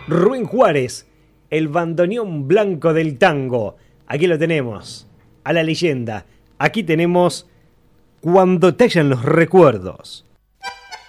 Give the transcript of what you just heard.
Rubén Juárez, el bandoneón blanco del tango. Aquí lo tenemos, a la leyenda. Aquí tenemos Cuando tallan los recuerdos.